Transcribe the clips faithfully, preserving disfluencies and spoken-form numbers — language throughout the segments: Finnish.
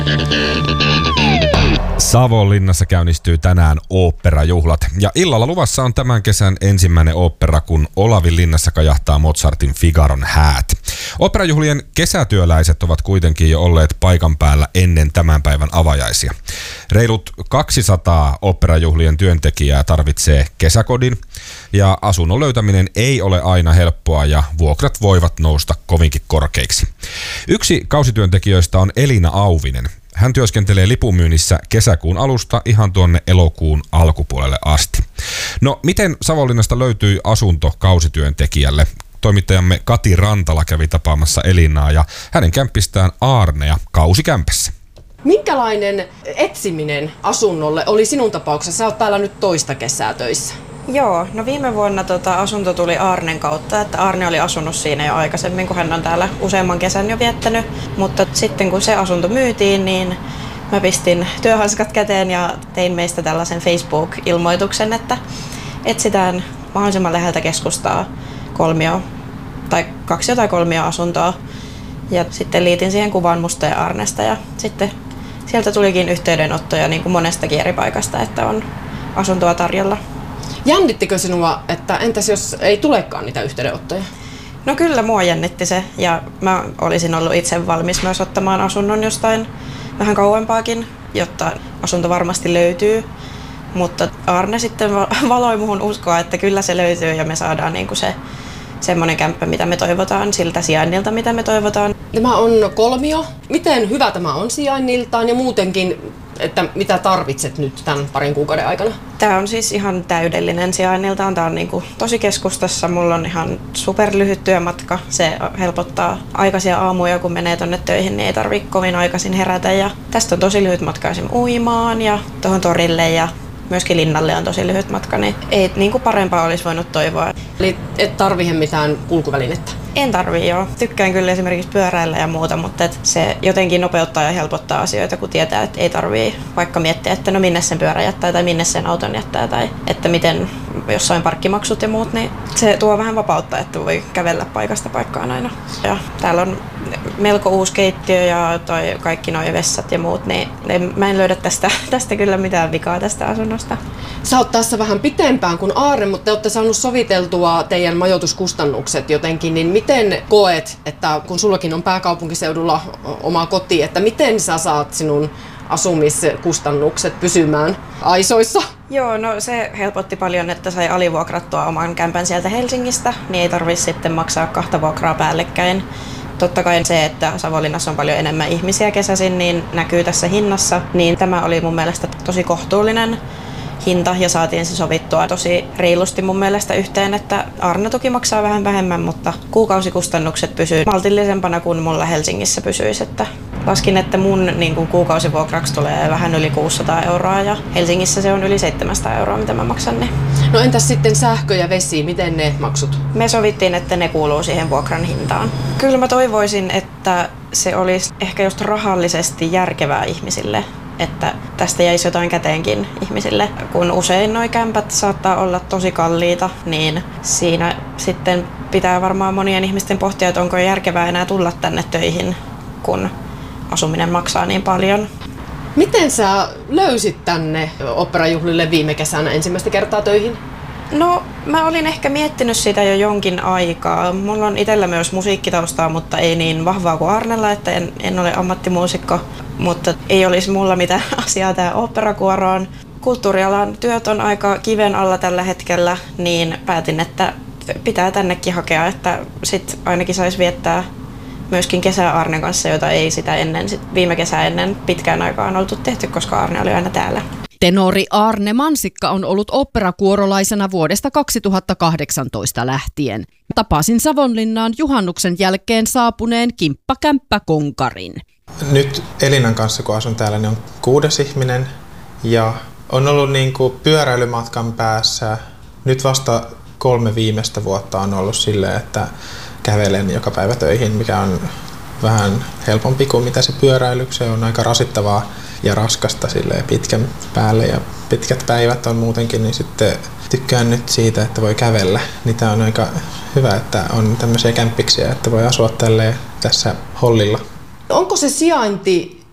Savonlinnassa käynnistyy tänään oopperajuhlat ja illalla luvassa on tämän kesän ensimmäinen ooppera, kun Olavinlinnassa kajahtaa Mozartin Figaron häät. Oopperajuhlien kesätyöläiset ovat kuitenkin jo olleet paikan päällä ennen tämän päivän avajaisia. Reilut kaksisataa oopperajuhlien työntekijää tarvitsee kesäkodin ja asunnon löytäminen ei ole aina helppoa ja vuokrat voivat nousta kovinkin korkeiksi. Yksi kausityöntekijöistä on Elina Auvinen. Hän työskentelee lipunmyynnissä kesäkuun alusta ihan tuonne elokuun alkupuolelle asti. No, miten Savonlinnasta löytyi asunto kausityöntekijälle? Toimittajamme Kati Rantala kävi tapaamassa Elinaa ja hänen kämppistään Aarnea kausikämpässä. Minkälainen etsiminen asunnolle oli sinun tapauksessa? Sä oot täällä nyt toista kesää töissä. Joo, no viime vuonna tota, asunto tuli Aarnen kautta, että Aarne oli asunut siinä jo aikaisemmin, kun hän on täällä useamman kesän jo viettänyt. Mutta sitten kun se asunto myytiin, niin mä pistin työhanskat käteen ja tein meistä tällaisen Facebook-ilmoituksen, että etsitään mahdollisimman läheltä keskustaa kolmio tai kaksi tai kolmio asuntoa. Ja sitten liitin siihen kuvan musta ja Aarnesta ja sitten sieltä tulikin yhteydenottoja niin kuin monestakin eri paikasta, että on asuntoa tarjolla. Jännittikö sinua, että entäs jos ei tulekaan niitä yhteydenottoja? No kyllä mua jännitti se ja mä olisin ollut itse valmis myös ottamaan asunnon jostain vähän kauempaakin, jotta asunto varmasti löytyy. Mutta Aarne sitten valoi muhun uskoa, että kyllä se löytyy ja me saadaan niinku se semmoinen kämppä, mitä me toivotaan, siltä sijainnilta, mitä me toivotaan. Tämä on kolmio. Miten hyvä tämä on sijainniltaan ja muutenkin, että mitä tarvitset nyt tämän parin kuukauden aikana? Tämä on siis ihan täydellinen sijainniltaan. Tämä on niinku tosi keskustassa. Mulla on ihan superlyhyt työmatka. Se helpottaa aikaisia aamuja, kun menee tonne töihin, niin ei tarvitse kovin aikaisin herätä. Ja tästä on tosi lyhyt matka esimerkiksi uimaan ja tuohon torille ja myöskin linnalle on tosi lyhyt matka, niin ei niin kuin parempaa olisi voinut toivoa. Eli et tarvitse mitään kulkuvälinettä? En tarvii, joo. Tykkään kyllä esimerkiksi pyöräillä ja muuta, mutta et se jotenkin nopeuttaa ja helpottaa asioita, kun tietää, että ei tarvii vaikka miettiä, että no minne sen pyörä jättää tai minne sen auton jättää tai että miten jossain parkkimaksut ja muut, niin se tuo vähän vapautta, että voi kävellä paikasta paikkaan aina. Ja täällä on melko uusi keittiö ja toi kaikki nuo vessat ja muut, niin mä en löydä tästä, tästä kyllä mitään vikaa tästä asunnosta. Sä oot tässä vähän pitempään kuin Aarne, mutta te olette saanut soviteltua teidän majoituskustannukset jotenkin, niin miten koet, että kun sullakin on pääkaupunkiseudulla oma koti, että miten sä saat sinun asumiskustannukset pysymään aisoissa? Joo, no se helpotti paljon, että sai alivuokrattua oman kämpän sieltä Helsingistä, niin ei tarvitse sitten maksaa kahta vuokraa päällekkäin. Totta kai se, että Savonlinnassa on paljon enemmän ihmisiä kesäisin, niin näkyy tässä hinnassa, niin tämä oli mun mielestä tosi kohtuullinen hinta ja saatiin se sovittua tosi reilusti mun mielestä yhteen, että Aarne toki maksaa vähän vähemmän, mutta kuukausikustannukset pysyy maltillisempana kuin mulla Helsingissä pysyisi. Että laskin, että mun niin kuin kuukausivuokraksi tulee vähän yli kuusisataa euroa ja Helsingissä se on yli seitsemänsataa euroa, mitä mä maksan. Niin. No entäs sitten sähkö ja vesi, miten ne maksut? Me sovittiin, että ne kuuluu siihen vuokran hintaan. Kyllä mä toivoisin, että se olisi ehkä just rahallisesti järkevää ihmisille, että tästä jäisi jotain käteenkin ihmisille. Kun usein nuo kämpät saattaa olla tosi kalliita, niin siinä sitten pitää varmaan monien ihmisten pohtia, että onko järkevää enää tulla tänne töihin, kun asuminen maksaa niin paljon. Miten sä löysit tänne oopperajuhlille viime kesänä ensimmäistä kertaa töihin? No, mä olin ehkä miettinyt sitä jo jonkin aikaa. Mulla on itsellä myös musiikkitaustaa, mutta ei niin vahvaa kuin Aarnella, että en, en ole ammattimuusikko. Mutta ei olisi mulla mitään asiaa tää oopperakuoroon. Kulttuurialan työt on aika kiven alla tällä hetkellä, niin päätin, että pitää tännekin hakea, että sit ainakin saisi viettää myöskin kesää Aarnen kanssa, jota ei sitä ennen, sit viime kesää ennen pitkään aikaan oltu tehty, koska Aarne oli aina täällä. Tenori Aarne Mansikka on ollut oopperakuorolaisena vuodesta kaksituhattakahdeksantoista lähtien. Tapasin Savonlinnaan juhannuksen jälkeen saapuneen kimppakämppäkonkarin. Nyt Elinan kanssa, kun asun täällä, niin on kuudes ihminen ja on ollut niin kuin pyöräilymatkan päässä. Nyt vasta kolme viimeistä vuotta on ollut silleen, että kävelen joka päivä töihin, mikä on vähän helpompi kuin mitä se pyöräily. Se on aika rasittavaa ja raskasta silleen pitkän päälle ja pitkät päivät on muutenkin, niin sitten tykkään nyt siitä, että voi kävellä. Niin tää on aika hyvä, että on tämmöisiä kämppiksiä, että voi asua tälleen tässä hollilla. Onko se sijainti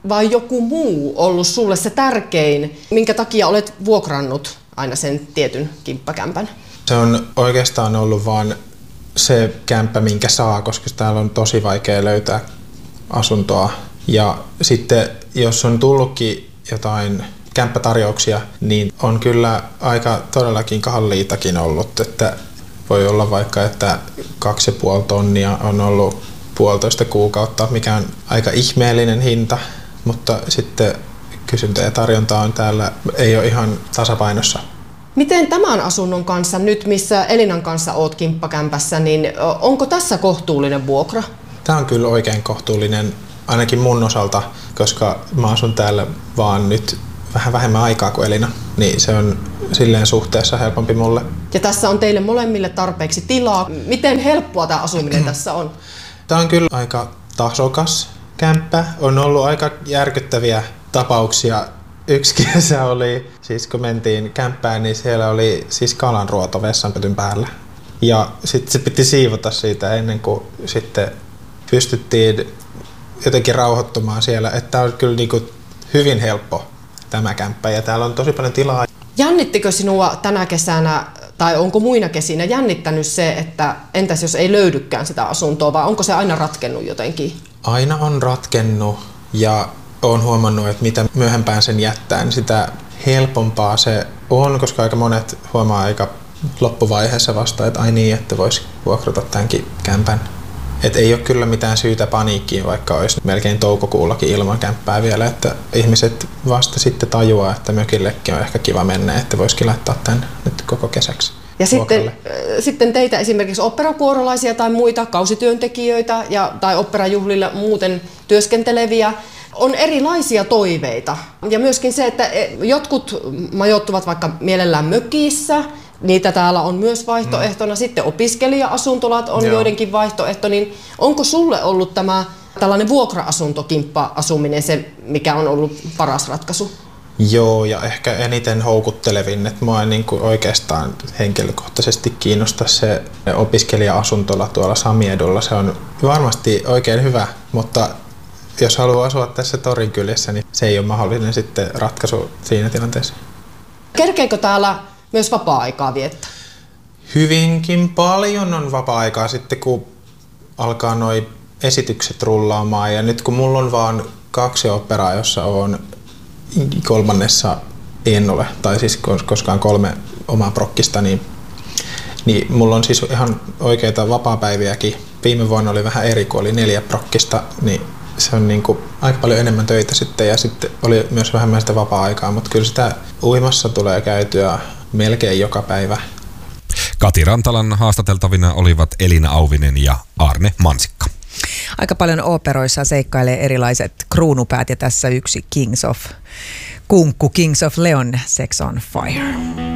vai joku muu ollut sulle se tärkein, minkä takia olet vuokrannut aina sen tietyn kimppakämpän? Se on oikeastaan ollut vaan se kämppä, minkä saa, koska täällä on tosi vaikea löytää asuntoa. Ja sitten jos on tullutkin jotain kämppätarjouksia, niin on kyllä aika todellakin kalliitakin ollut. Että voi olla vaikka, että kaksi ja puoli tonnia on ollut puolitoista kuukautta, mikä on aika ihmeellinen hinta, mutta sitten kysyntä ja tarjonta on täällä, ei ole ihan tasapainossa. Miten tämän asunnon kanssa nyt, missä Elinan kanssa oot kimppakämpässä, niin onko tässä kohtuullinen vuokra? Tämä on kyllä oikein kohtuullinen, ainakin mun osalta, koska mä asun täällä vaan nyt vähän vähemmän aikaa kuin Elina, niin se on silleen suhteessa helpompi mulle. Ja tässä on teille molemmille tarpeeksi tilaa. Miten helppoa tämä asuminen tässä on? Tämä on kyllä aika tasokas kämppä. On ollut aika järkyttäviä tapauksia. Yksi kesä oli, siis kun mentiin kämppään, niin siellä oli siis kalanruoto vessanpötyn päällä. Ja sitten se piti siivota siitä ennen kuin sitten pystyttiin jotenkin rauhoittumaan siellä. Että tämä on kyllä niin kuin hyvin helppo tämä kämppä ja täällä on tosi paljon tilaa. Jännittikö sinua tänä kesänä tai onko muina kesinä jännittänyt se, että entäs jos ei löydykään sitä asuntoa vai onko se aina ratkennut jotenkin? Aina on ratkennut ja olen huomannut, että mitä myöhempään sen jättää, niin sitä helpompaa se on, koska aika monet huomaa aika loppuvaiheessa vasta, että ai niin, että voisi vuokrata tämänkin kämpän. Et ei ole kyllä mitään syytä paniikkiin, vaikka olisi melkein toukokuullakin ilman kämppää vielä, että ihmiset vasta sitten tajuaa, että mökillekin on ehkä kiva mennä, että voisikin laittaa tämän nyt koko kesäksi. Ja sitten, sitten teitä esimerkiksi oopperakuorolaisia tai muita kausityöntekijöitä ja, tai oopperajuhlilla muuten työskenteleviä on erilaisia toiveita. Ja myöskin se, että jotkut majoittuvat vaikka mielellään mökissä, niitä täällä on myös vaihtoehtona. Mm. Sitten opiskelija-asuntolat on Joo. joidenkin vaihtoehto. Niin onko sulle ollut tämä tällainen vuokra-asuntokimppa-asuminen se, mikä on ollut paras ratkaisu? Joo, ja ehkä eniten houkuttelevin, että mua niin kuin oikeastaan henkilökohtaisesti kiinnostaa se opiskelija-asuntola tuolla Samiedolla. Se on varmasti oikein hyvä, mutta jos haluaa asua tässä torin kyljessä, niin se ei ole mahdollinen sitten ratkaisu siinä tilanteessa. Kerkeekö täällä myös vapaa-aikaa viettää? Hyvinkin paljon on vapaa-aikaa sitten, kun alkaa noi esitykset rullaamaan. Ja nyt kun mulla on vaan kaksi oopperaa, jossa on kolmannessa en ole, tai siis koskaan kolme omaa prokkista, niin, niin mulla on siis ihan oikeita vapaapäiviäkin. Viime vuonna oli vähän eri, kun oli neljä prokkista, niin se on niin kuin aika paljon enemmän töitä sitten ja sitten oli myös vähemmän sitä vapaa-aikaa, mutta kyllä sitä uimassa tulee käytyä melkein joka päivä. Kati Rantalan haastateltavina olivat Elina Auvinen ja Aarne Mansikka. Aika paljon ooperoissa seikkailee erilaiset kruunupäät ja tässä yksi Kings of Kunkku, Kings of Leon, Sex on Fire.